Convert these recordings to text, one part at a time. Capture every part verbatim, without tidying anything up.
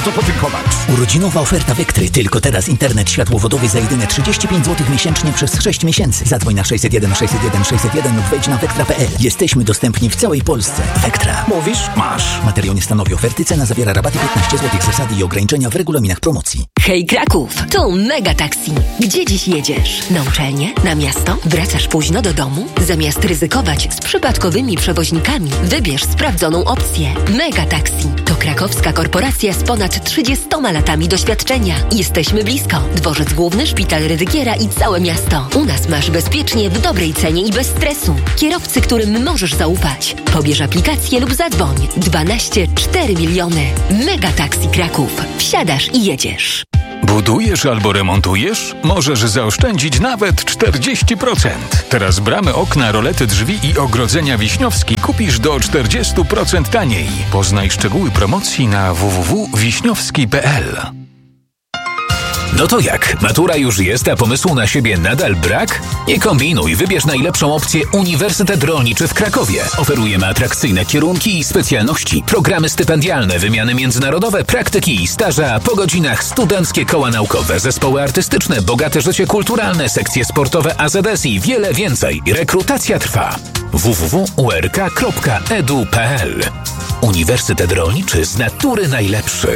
bardzo podziękować. Urodzinowa oferta Vectry. Tylko teraz internet światłowodowy za jedyne trzydzieści pięć złotych miesięcznie przez sześć miesięcy. Zadzwoń na sześćset jeden sześćset jeden sześćset jeden lub wejdź na vectra kropka p l. Jesteśmy dostępni w całej Polsce. Vectra. Mówisz? Masz. Materiał nie stanowi oferty. Cena zawiera rabaty piętnaście złotych. Zasady i ograniczenia w regulaminach promocji. Hej Kraków, to Mega Taxi. Gdzie dziś jedziesz? Na uczelnię? Na miasto? Wracasz późno do domu? Zamiast ryzykować z przypadkowymi przewoźnikami, wybierz sprawdzoną opcję. Mega Taxi to krakowska korporacja z ponad trzydziestoma latami doświadczenia. Jesteśmy blisko. Dworzec Główny, Szpital Rydygiera i całe miasto. U nas masz bezpiecznie, w dobrej cenie i bez stresu. Kierowcy, którym możesz zaufać. Pobierz aplikację lub zadzwoń. dwanaście cztery miliony. Mega Taxi Kraków. Wsiadasz i jedziesz. Budujesz albo remontujesz? Możesz zaoszczędzić nawet czterdzieści procent. Teraz bramy, okna, rolety drzwi i ogrodzenia Wiśniowski kupisz do czterdzieści procent taniej. Poznaj szczegóły promocji na w w w kropka wiśniowski kropka p l. No to jak? Matura już jest, a pomysłu na siebie nadal brak? Nie kombinuj, wybierz najlepszą opcję Uniwersytet Rolniczy w Krakowie. Oferujemy atrakcyjne kierunki i specjalności, programy stypendialne, wymiany międzynarodowe, praktyki i staża, po godzinach studenckie koła naukowe, zespoły artystyczne, bogate życie kulturalne, sekcje sportowe A Z S i wiele więcej. Rekrutacja trwa. w w w kropka u r k kropka e d u kropka p l. Uniwersytet Rolniczy z natury najlepszy.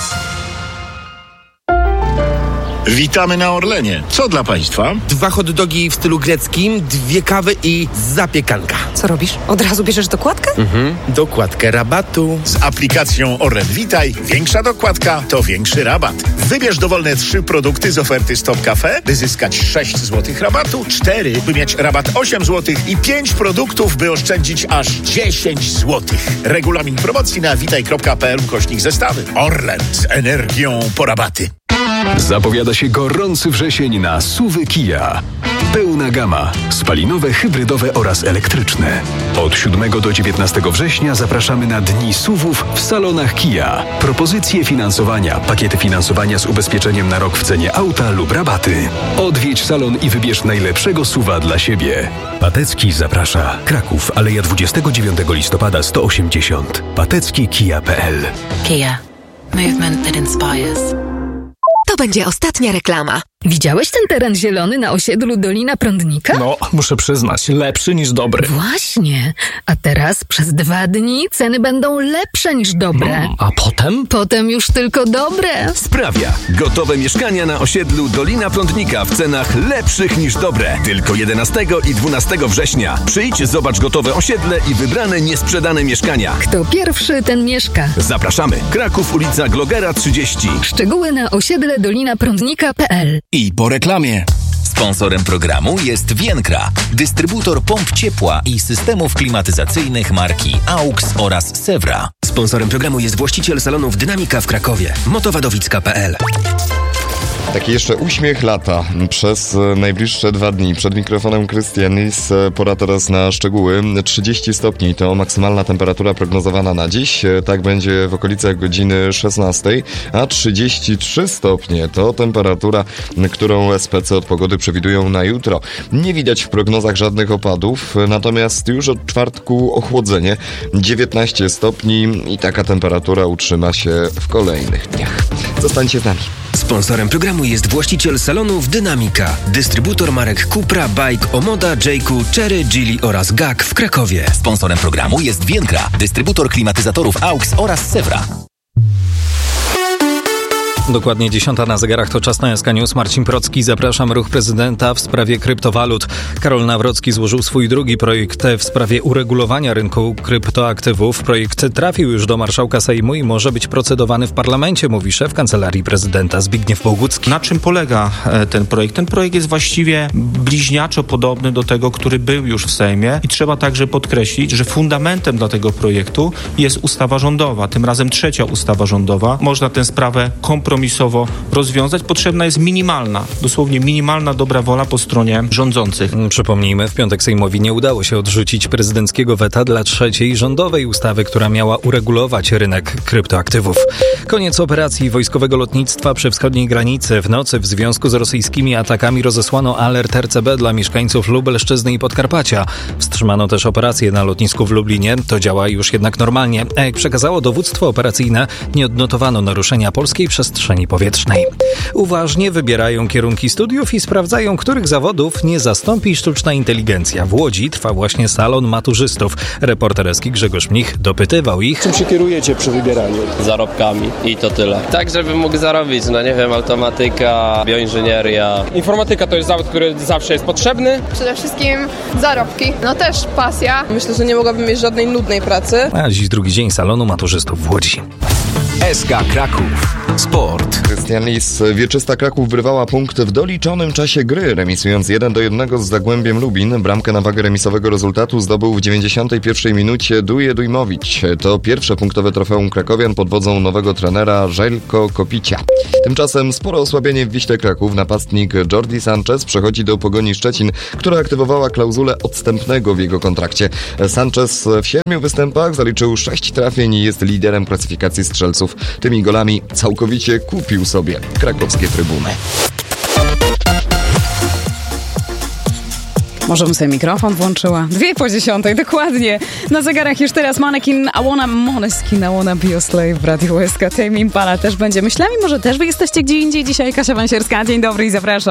Witamy na Orlenie. Co dla Państwa? Dwa hot dogi w stylu greckim, dwie kawy i zapiekanka. Co robisz? Od razu bierzesz dokładkę? Mhm, dokładkę rabatu. Z aplikacją Orlen Witaj większa dokładka to większy rabat. Wybierz dowolne trzy produkty z oferty Stop Cafe, by zyskać sześć złotych rabatu, cztery, by mieć rabat osiem złotych i pięć produktów, by oszczędzić aż dziesięć złotych. Regulamin promocji na witaj kropka p l ukośnik zestawy. Orlen z energią po rabaty. Zapowiada się gorący wrzesień na S U V-y Kia. Pełna gama, spalinowe, hybrydowe oraz elektryczne. Od siódmego do dziewiętnastego września zapraszamy na Dni S U V-ów w salonach Kia. Propozycje finansowania, pakiety finansowania z ubezpieczeniem na rok w cenie auta lub rabaty. Odwiedź salon i wybierz najlepszego S U V-a dla siebie. Patecki zaprasza. Kraków, Aleja dwudziestego dziewiątego listopada sto osiemdziesiąt. patecki kia kropka p l. Kia. Movement that inspires. To będzie ostatnia reklama. Widziałeś ten teren zielony na osiedlu Dolina Prądnika? No, muszę przyznać, lepszy niż dobry. Właśnie. A teraz przez dwa dni ceny będą lepsze niż dobre. Hmm, a potem? Potem już tylko dobre. Sprawia. Gotowe mieszkania na osiedlu Dolina Prądnika w cenach lepszych niż dobre. Tylko jedenastego i dwunastego września. Przyjdź, zobacz gotowe osiedle i wybrane niesprzedane mieszkania. Kto pierwszy, ten mieszka. Zapraszamy. Kraków, ulica Glogera trzydzieści. Szczegóły na osiedle dolina prądnika kropka p l. I po reklamie. Sponsorem programu jest Vienkra, dystrybutor pomp ciepła i systemów klimatyzacyjnych marki AUX oraz Sewra. Sponsorem programu jest właściciel salonów Dynamika w Krakowie, motowadowicka kropka p l. Taki jeszcze uśmiech lata przez najbliższe dwa dni. Przed mikrofonem Krystian Lis. Pora teraz na szczegóły. trzydzieści stopni to maksymalna temperatura prognozowana na dziś. Tak będzie w okolicach godziny szesnastej. A trzydzieści trzy stopnie to temperatura, którą spece od pogody przewidują na jutro. Nie widać w prognozach żadnych opadów, natomiast już od czwartku ochłodzenie. dziewiętnaście stopni i taka temperatura utrzyma się w kolejnych dniach. Zostańcie z nami. Sponsorem programu jest właściciel salonów Dynamika, dystrybutor marek Cupra, Bike, Omoda, Jayku, Cherry, Geely oraz G A K w Krakowie. Sponsorem programu jest Vienkra, dystrybutor klimatyzatorów AUX oraz Sewra. Dokładnie dziesiąta na zegarach, to czas na S K News. Marcin Procki, zapraszam. Ruch prezydenta w sprawie kryptowalut. Karol Nawrocki złożył swój drugi projekt w sprawie uregulowania rynku kryptoaktywów. Projekt trafił już do marszałka Sejmu i może być procedowany w parlamencie, mówi szef Kancelarii Prezydenta Zbigniew Bogucki. Na czym polega ten projekt? Ten projekt jest właściwie bliźniaczo podobny do tego, który był już w Sejmie i trzeba także podkreślić, że fundamentem dla tego projektu jest ustawa rządowa, tym razem trzecia ustawa rządowa. Można tę sprawę kompromisować kompromisowo rozwiązać. Potrzebna jest minimalna, dosłownie minimalna dobra wola po stronie rządzących. Przypomnijmy, w piątek Sejmowi nie udało się odrzucić prezydenckiego weta dla trzeciej rządowej ustawy, która miała uregulować rynek kryptoaktywów. Koniec operacji wojskowego lotnictwa przy wschodniej granicy. W nocy w związku z rosyjskimi atakami rozesłano alert R C B dla mieszkańców Lubelszczyzny i Podkarpacia. Wstrzymano też operacje na lotnisku w Lublinie. To działa już jednak normalnie. A jak przekazało dowództwo operacyjne, nie odnotowano naruszenia polskiej przestrzeni powietrznej. Uważnie wybierają kierunki studiów i sprawdzają, których zawodów nie zastąpi sztuczna inteligencja. W Łodzi trwa właśnie salon maturzystów. Reporter Eski Grzegorz Mnich dopytywał ich. Czym się kierujecie przy wybieraniu? Zarobkami i to tyle. Tak, żebym mógł zarobić, no nie wiem, automatyka, bioinżynieria. Informatyka to jest zawód, który zawsze jest potrzebny. Przede wszystkim zarobki, no też pasja. Myślę, że nie mogłabym mieć żadnej nudnej pracy. A dziś drugi dzień salonu maturzystów w Łodzi. S K Kraków. Sport. Krystian Lis. Wieczysta Kraków wyrwała punkt w doliczonym czasie gry, remisując jeden do jednego z Zagłębiem Lubin. Bramkę na wagę remisowego rezultatu zdobył w dziewięćdziesiątej pierwszej minucie Duje Dujmowicz. To pierwsze punktowe trofeum krakowian pod wodzą nowego trenera Żeljko Kopicia. Tymczasem spore osłabienie w Wiśle Kraków. Napastnik Jordi Sanchez przechodzi do Pogoni Szczecin, która aktywowała klauzulę odstępnego w jego kontrakcie. Sanchez w siedmiu występach zaliczył sześć trafień i jest liderem klasyfikacji strzelców. Tymi golami całkowicie kupił sobie krakowskie trybuny. Może bym sobie mikrofon włączyła. Dwie po dziesiątej, dokładnie. Na zegarach już teraz Manekin, I wanna Måneskin, I wanna be a slave w Radiu S K. Tame Impala też będzie. Myślami, może też wy jesteście gdzie indziej dzisiaj. Kasia Wansierska, dzień dobry i zapraszam.